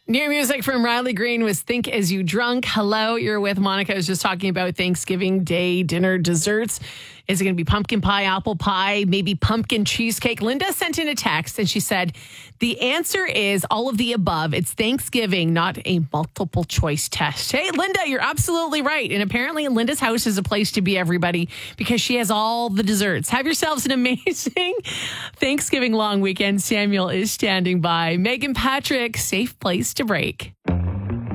New music from Riley Green was Think As You Drunk. Hello, you're with Monica. I was just talking about Thanksgiving Day dinner desserts. Is it going to be pumpkin pie, apple pie, maybe pumpkin cheesecake? Linda sent in a text and she said, the answer is all of the above. It's Thanksgiving, not a multiple choice test. Hey, Linda, you're absolutely right. And apparently Linda's house is a place to be, everybody, because she has all the desserts. Have yourselves an amazing Thanksgiving long weekend. Samuel is standing by. Megan Patrick, safe place to break.